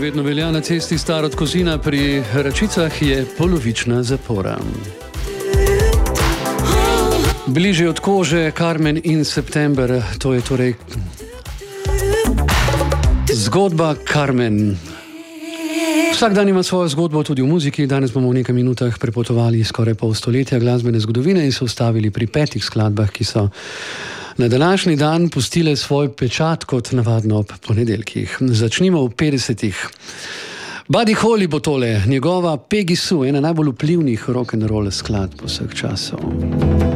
še vedno velja na cesti Starod-Kozina, pri Račicah je polovična zapora. Bližje od kože, Karmen in September, to je torej zgodba Karmen. Vsak dan ima svojo zgodbo tudi v muziki. Danes bomo v nekaj minutah prepotovali skoraj pol stoletja glasbene zgodovine in se ustavili pri 5 skladbah, ki so na današnji dan pustile svoj pečat kot navadno ob ponedeljkih. Začnimo v 50-ih. Buddy Holly bo tole, njegova Peggy Sue, ena najbolj vplivnih rock'n'roll skladb vseh časov.